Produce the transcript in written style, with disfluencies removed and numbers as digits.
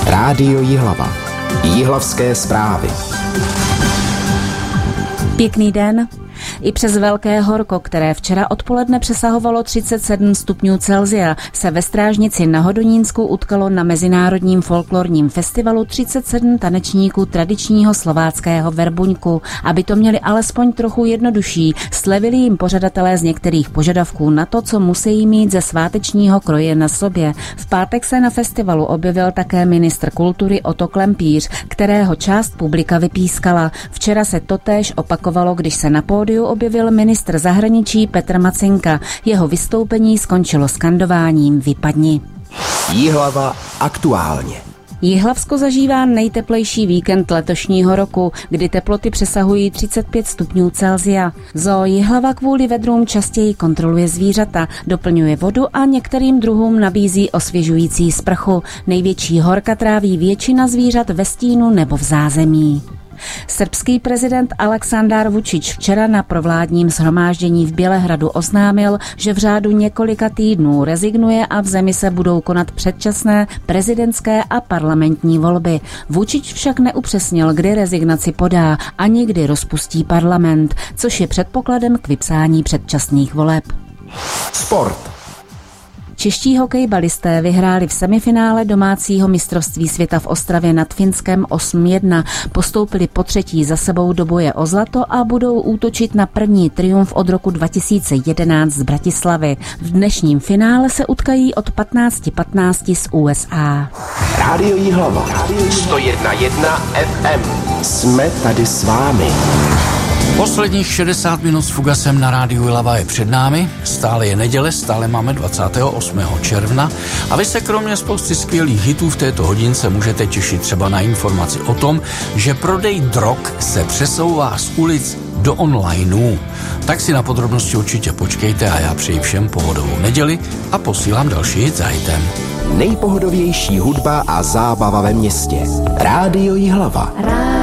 Rádio Jihlava. Jihlavské zprávy. Pěkný den. I přes velké horko, které včera odpoledne přesahovalo 37 stupňů Celsia, se ve Strážnici na Hodonínsku utkalo na Mezinárodním folklorním festivalu 37 tanečníků tradičního slováckého verbuňku. Aby to měli alespoň trochu jednodušší, slevili jim pořadatelé z některých požadavků na to, co musí mít ze svátečního kroje na sobě. V pátek se na festivalu objevil také ministr kultury Otto Klempíř, kterého část publika vypískala. Včera se totéž opakovalo, když se na pódiu objevil ministr zahraničí Petr Macinka. Jeho vystoupení skončilo skandováním Vypadni. Jihlava aktuálně. Jihlavsko zažívá nejteplejší víkend letošního roku, kdy teploty přesahují 35 stupňů Celsia. Zoo Jihlava kvůli vedrům častěji kontroluje zvířata, doplňuje vodu a některým druhům nabízí osvěžující sprchu. Největší horka tráví většina zvířat ve stínu nebo v zázemí. Srbský prezident Aleksandar Vučić včera na provládním shromáždění v Bělehradu oznámil, že v řádu několika týdnů rezignuje a v zemi se budou konat předčasné prezidentské a parlamentní volby. Vučić však neupřesnil, kdy rezignaci podá ani kdy rozpustí parlament, což je předpokladem k vypsání předčasných voleb. Sport. Čeští hokejbalisté vyhráli v semifinále domácího mistrovství světa v Ostravě nad Finskem 8-1, postoupili po třetí za sebou do boje o zlato a budou útočit na první triumf od roku 2011 z Bratislavy. V dnešním finále se utkají od 15:15 z USA. Rádio Jihlava. 101,1 FM. Jsme tady s vámi. Posledních 60 minut s Fugasem na Rádiu Jihlava je před námi. Stále je neděle, stále máme 28. června a vy se kromě spousty skvělých hitů v této hodince můžete těšit třeba na informaci o tom, že prodej drog se přesouvá z ulic do onlineu. Tak si na podrobnosti určitě počkejte a já přeji všem pohodovou neděli a posílám další hit za hitem. Nejpohodovější hudba a zábava ve městě. Rádio Jihlava.